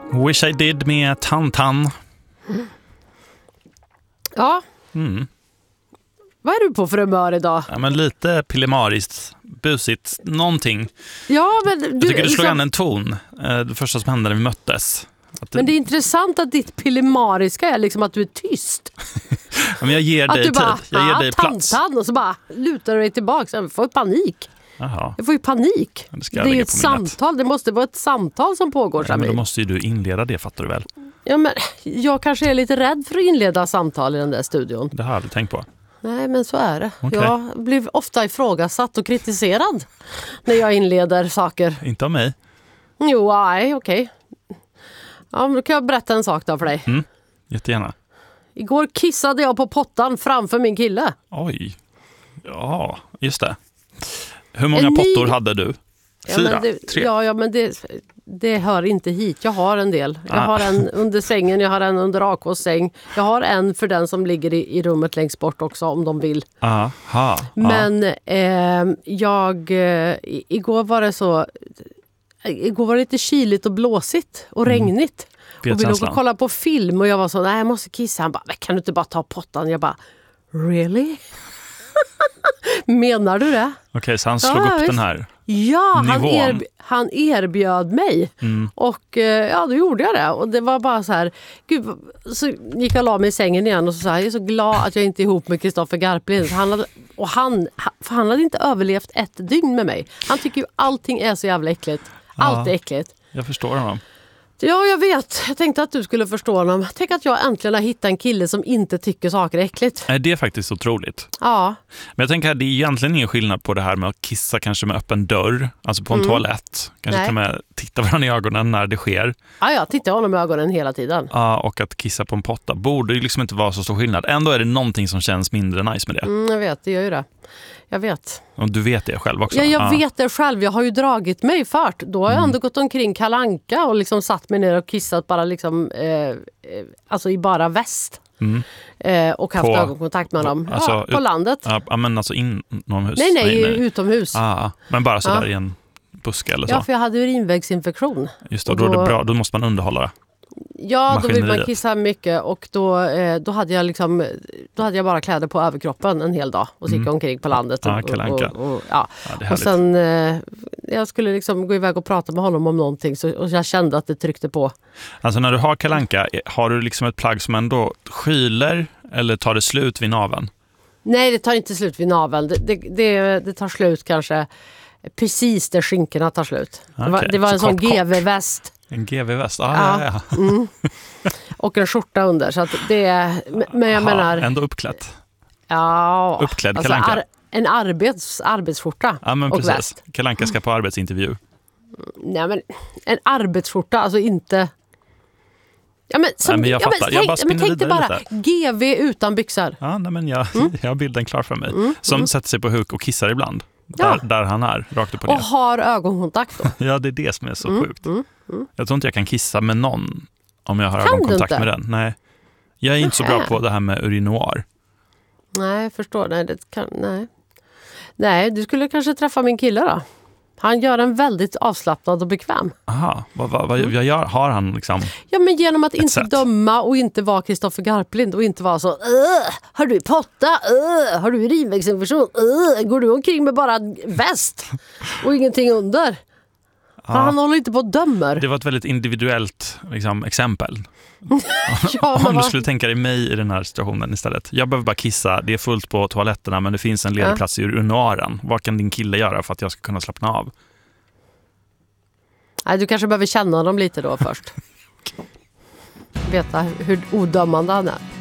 Wish I Did med Tantan. Ja. Vad är du på för humör idag? Ja, men lite pillemariskt, busigt, någonting. Ja, men jag tycker du slår an en ton. Det första som hände när vi möttes. Men det är intressant att ditt pillemariska är liksom att du är tyst. Men jag ger dig tid. Jag ger dig plats. Tantan, och så bara lutar du dig tillbaka. Jag får panik. Jaha. Jag får ju panik. Det är ett samtal. Det måste vara ett samtal som pågår. Ja, men då måste ju du inleda det, fattar du väl? Ja, men jag kanske är lite rädd för att inleda samtal i den där studion. Det har jag aldrig tänkt på. Nej, men så är det. Okay. Jag blir ofta ifrågasatt och kritiserad när jag inleder saker. Inte av mig. Jo, nej, okej. Ja, men då kan jag berätta en sak då för dig. Jättegärna. Igår kissade jag på pottan framför min kille. Oj. Ja, just det. Hur många pottor hade du? 4? 3? Ja, men det hör inte hit. Jag har en del. Jag har en under sängen, jag har en under AKs säng. Jag har en för den som ligger i rummet längst bort också, om de vill. Aha. Men igår var det så... Igår var det lite kyligt och blåsigt och regnigt. Och vi låg och kollade på film och jag var så, nej, jag måste kissa. Han bara, kan du inte bara ta pottan? Jag bara, really? Menar du det? Okej, så han slog upp den här nivån. Han erbjöd mig. Och då gjorde jag det. Och det var bara så här, gud, så gick jag och la mig i sängen igen och så sa jag är så glad att jag inte är ihop med Kristoffer Garplind. Han hade inte överlevt ett dygn med mig. Han tycker ju allting är så jävla äckligt. Allt är äckligt. Jag förstår honom. Ja, jag vet. Jag tänkte att du skulle förstå honom. Tänk att jag äntligen har hittat en kille som inte tycker saker är äckligt. Det är faktiskt otroligt. Ja. Men jag tänker att det är egentligen ingen skillnad på det här med att kissa kanske med öppen dörr. Alltså på en toalett. Kanske till och med titta varandra i ögonen när det sker. Ja, jag tittar honom i ögonen hela tiden. Ja, och att kissa på en potta borde ju liksom inte vara så stor skillnad. Ändå är det någonting som känns mindre nice med det. Jag vet, det gör ju det. Jag vet. Och du vet det själv också? Ja, jag vet det själv. Jag har ju dragit mig fart. Då har jag ändå gått omkring Kalle Anka och liksom satt mig ner och kissat bara liksom, alltså i bara väst. Och haft ögonkontakt med dem. Alltså, på landet. Ja, men alltså inomhus? Nej, utomhus. Men bara sådär i en buske eller så? Ja, för jag hade urinvägsinfektion. Just det, och då är det bra. Då måste man underhålla det. Ja, då vill man kissa mycket och då hade jag bara kläder på överkroppen en hel dag och gick omkring på landet. Och sen jag skulle liksom gå iväg och prata med honom om någonting och jag kände att det tryckte på. Alltså när du har Kalle Anka, har du liksom ett plagg som ändå skyler eller tar det slut vid naveln? Nej, det tar inte slut vid naveln. Det tar slut kanske precis där skinkorna tar slut. Okay. Det var en sån GV-väst. En GV-väst, ja. Och en skjorta under. Så att det, men jag menar... Ändå uppklätt. Ja. Uppklädd alltså Kalle Anka. En arbetsskjorta. Ja, men och precis. väst. Kalle Anka ska på arbetsintervju. Nej, men en arbetsskjorta, alltså inte... Ja, men, jag fattar. Men tänk dig bara, GV utan byxor. Ja, nej, men jag har bilden klar för mig. Som sätter sig på huk och kissar ibland. Där han är, rakt upp och ner. Och har ögonkontakt då. Ja, det är det som är så sjukt. Jag tror inte jag kan kissa med någon om jag har ögonkontakt med den. Nej. Jag är inte så bra på det här med urinoir. Nej, jag förstår. Nej, du skulle kanske träffa min kille då. Han gör en väldigt avslappnad och bekväm. Aha, vad gör? Har han liksom... Ja, men genom att inte döma och inte vara Kristoffer Garplind och inte vara så har du potta? Har du urinvägsinfektion? Går du omkring med bara väst och ingenting under? Ja. Han håller inte på att dömer. Det var ett väldigt individuellt exempel. Om du skulle tänka dig mig i den här situationen istället. Jag behöver bara kissa, det är fullt på toaletterna men det finns en ledig plats i urinoaren. Vad kan din kille göra för att jag ska kunna slappna av? Nej, du kanske behöver känna dem lite då först. Veta hur odömande han är.